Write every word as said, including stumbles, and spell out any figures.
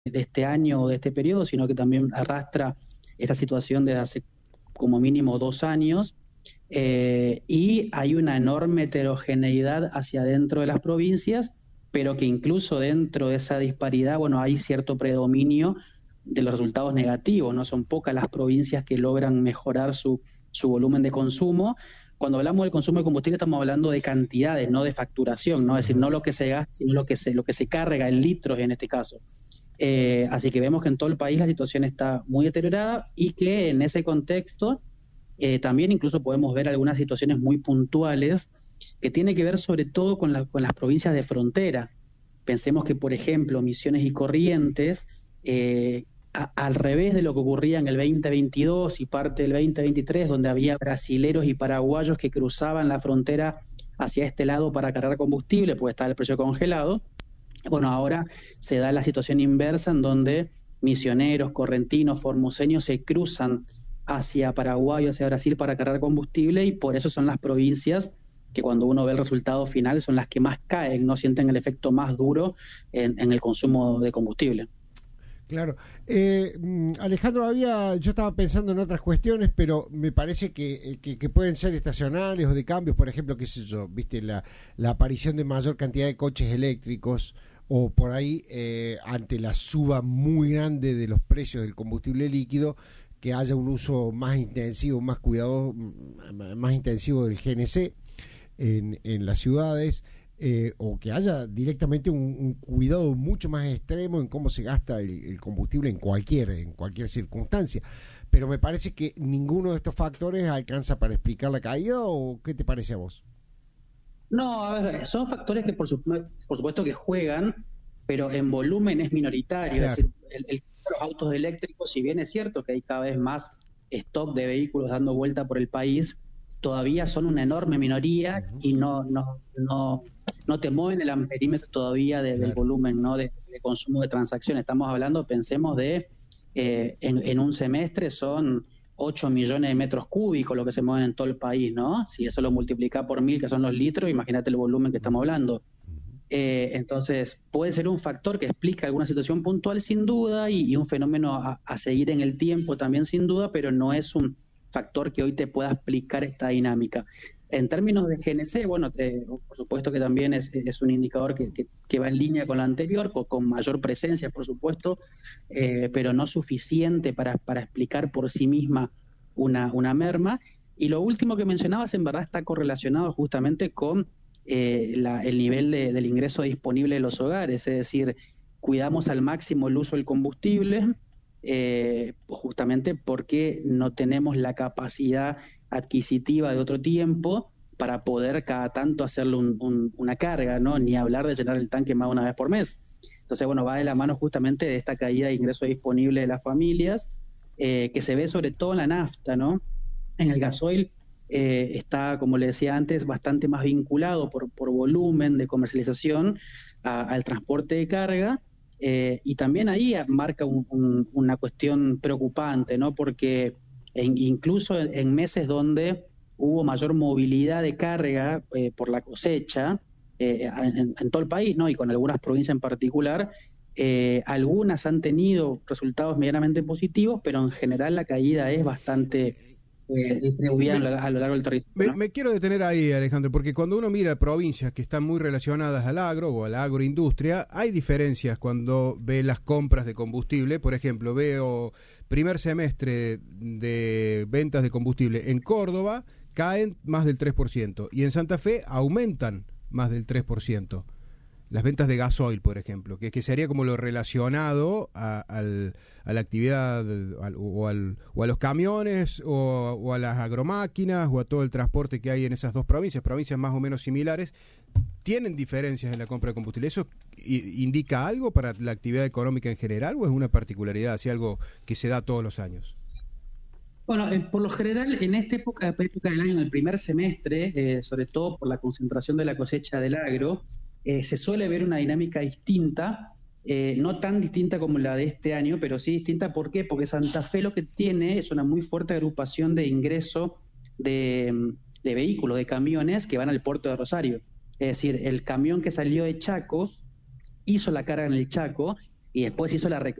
de este año o de este periodo, sino que también arrastra esta situación desde hace como mínimo dos años, eh, y hay una enorme heterogeneidad hacia adentro de las provincias, pero que incluso dentro de esa disparidad, bueno, hay cierto predominio de los resultados negativos, ¿no? Son pocas las provincias que logran mejorar su, su volumen de consumo. Cuando hablamos del consumo de combustible estamos hablando de cantidades, no de facturación, ¿no? Es decir, no lo que se gasta, sino lo que se, lo que se carga en litros en este caso. Eh, así que vemos que en todo el país la situación está muy deteriorada y que en ese contexto eh, también incluso podemos ver algunas situaciones muy puntuales que tienen que ver sobre todo con, la, con las provincias de frontera. Pensemos que, por ejemplo, Misiones y Corrientes, eh, a, al revés de lo que ocurría en el veinte veintidós y parte del veinte veintitrés, donde había brasileros y paraguayos que cruzaban la frontera hacia este lado para cargar combustible, porque estaba el precio congelado. Bueno, ahora se da la situación inversa en donde misioneros, correntinos, formoseños se cruzan hacia Paraguay o hacia Brasil para cargar combustible, y por eso son las provincias que cuando uno ve el resultado final son las que más caen, no sienten el efecto más duro en, en el consumo de combustible. Claro. Eh, Alejandro, había, yo estaba pensando en otras cuestiones, pero me parece que, que, que pueden ser estacionales o de cambios, por ejemplo, qué sé yo, viste, la, la aparición de mayor cantidad de coches eléctricos, o por ahí, eh, ante la suba muy grande de los precios del combustible líquido, que haya un uso más intensivo, más cuidado, más intensivo del G N C en, en las ciudades. Eh, o que haya directamente un, un cuidado mucho más extremo en cómo se gasta el, el combustible en cualquier, en cualquier circunstancia. Pero me parece que ninguno de estos factores alcanza para explicar la caída, ¿o qué te parece a vos? No, a ver, son factores que por, su, por supuesto que juegan, pero en volumen es minoritario. Claro. Es decir, el, el, los autos eléctricos, si bien es cierto que hay cada vez más stock de vehículos dando vuelta por el país, todavía son una enorme minoría y no, no, no, no te mueven el amperímetro todavía de, claro, del volumen, ¿no? de, de consumo de transacciones. Estamos hablando, pensemos, de eh, en, en un semestre son ocho millones de metros cúbicos lo que se mueven en todo el país, ¿no? Si eso lo multiplica por mil, que son los litros, imagínate el volumen que estamos hablando. Eh, entonces, puede ser un factor que explica alguna situación puntual, sin duda, y, y un fenómeno a, a seguir en el tiempo también, sin duda, pero no es un factor que hoy te pueda explicar esta dinámica. En términos de G N C, bueno, te, por supuesto que también es, es un indicador que, que, que va en línea con lo anterior, con, con mayor presencia, por supuesto, eh, pero no suficiente para, para explicar por sí misma una, una merma. Y lo último que mencionabas, en verdad, está correlacionado justamente con eh, la, el nivel de, del ingreso disponible de los hogares, es decir, cuidamos al máximo el uso del combustible, Eh, justamente porque no tenemos la capacidad adquisitiva de otro tiempo para poder cada tanto hacerle un, un, una carga, ¿no? Ni hablar de llenar el tanque más de una vez por mes. Entonces, bueno, va de la mano justamente de esta caída de ingreso disponible de las familias, eh, que se ve sobre todo en la nafta, ¿no? En el gasoil eh, está, como le decía antes, bastante más vinculado por, por volumen de comercialización a, al transporte de carga. Eh, y también ahí marca un, un, una cuestión preocupante, ¿no? Porque en, incluso en, en meses donde hubo mayor movilidad de carga eh, por la cosecha, eh, en, en todo el país, ¿no? Y con algunas provincias en particular, eh, algunas han tenido resultados medianamente positivos, pero en general la caída es bastante Eh, distribuida me, a lo largo del territorio, me, ¿no? me quiero detener ahí, Alejandro, porque cuando uno mira provincias que están muy relacionadas al agro o a la agroindustria, hay diferencias cuando ve las compras de combustible. Por ejemplo, veo primer semestre de ventas de combustible en Córdoba caen más del tres por ciento y en Santa Fe aumentan más del tres por ciento. Las ventas de gasoil, por ejemplo, que, que sería como lo relacionado a, al, a la actividad al, o, al, o a los camiones o, o a las agromáquinas o a todo el transporte que hay en esas dos provincias, provincias más o menos similares, tienen diferencias en la compra de combustible. ¿Eso indica algo para la actividad económica en general o es una particularidad, así algo que se da todos los años? Bueno, eh, por lo general, en esta época, época del año, en el primer semestre, eh, sobre todo por la concentración de la cosecha del agro, Eh, se suele ver una dinámica distinta, eh, no tan distinta como la de este año, pero sí distinta. ¿Por qué? Porque Santa Fe lo que tiene es una muy fuerte agrupación de ingreso de, de vehículos, de camiones que van al puerto de Rosario. Es decir, el camión que salió de Chaco hizo la carga en el Chaco, y después hizo la,